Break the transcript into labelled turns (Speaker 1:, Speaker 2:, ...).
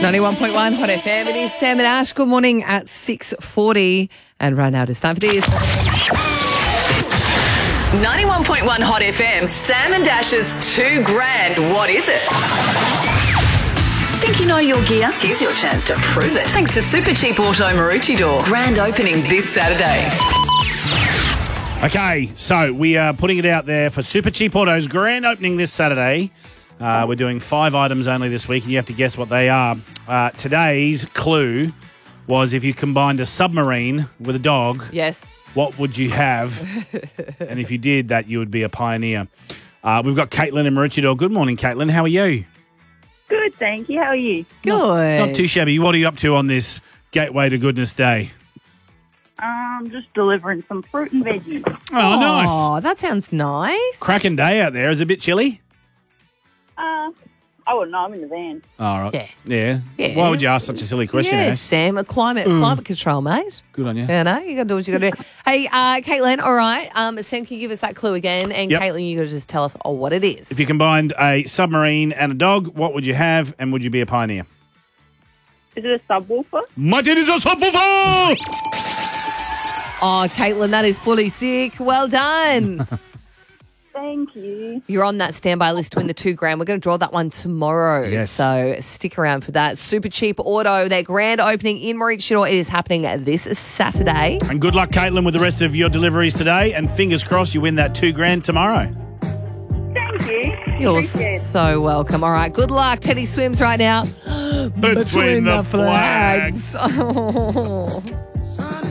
Speaker 1: 91.1 Hot FM. It is Sam and Ash. Good morning at 6:40. And right now it is time for this.
Speaker 2: 91.1 Hot FM. Sam and Dash's $2,000. What is it? Think you know your gear? Here's your chance to prove it. Thanks to Super Cheap Auto Maroochydore. Grand opening this Saturday.
Speaker 3: Okay, so we are putting it out there for Super Cheap Auto's grand opening this Saturday. We're doing 5 items only this week, and you have to guess what they are. Today's clue was if you combined a submarine with a dog,
Speaker 1: Yes.
Speaker 3: what would you have? And if you did that, you would be a pioneer. We've got Caitlin and Maroochydore. Good morning, Caitlin. How are you?
Speaker 4: Good, thank you. How are you?
Speaker 1: Good.
Speaker 3: Not too shabby. What are you up to on this Gateway to Goodness Day?
Speaker 4: Just delivering some fruit and veggies.
Speaker 3: Oh, nice.
Speaker 1: Oh, that sounds nice.
Speaker 3: Cracking day out there. Is it a bit chilly?
Speaker 4: I wouldn't know. I'm in the van.
Speaker 3: All right.
Speaker 1: Yeah.
Speaker 3: Yeah.
Speaker 1: Yeah.
Speaker 3: Why would you ask such a silly question?
Speaker 1: Yes,
Speaker 3: Ash?
Speaker 1: Sam. Climate control, mate.
Speaker 3: Good on you.
Speaker 1: You know, you got to do what you got to do. Hey, Caitlin, all right. Sam, can you give us that clue again? And
Speaker 3: Yep.
Speaker 1: Caitlin, you got to just tell us what it is.
Speaker 3: If you combined a submarine and a dog, what would you have, and would you be a pioneer?
Speaker 4: Is it a subwoofer?
Speaker 3: My dad is a subwoofer!
Speaker 1: Oh, Caitlin, that is fully sick. Well done.
Speaker 4: Thank you.
Speaker 1: You're on that standby list to win the $2,000. We're going to draw that one tomorrow.
Speaker 3: Yes.
Speaker 1: So stick around for that. Super Cheap Auto, their grand opening in Maroochydore. It is happening this Saturday.
Speaker 3: And good luck, Caitlin, with the rest of your deliveries today. And fingers crossed you win that $2,000 tomorrow.
Speaker 4: Thank you.
Speaker 1: You're
Speaker 4: Appreciate it.
Speaker 1: so welcome. All right, good luck. Teddy Swims right now.
Speaker 3: Between the flags.
Speaker 1: Oh.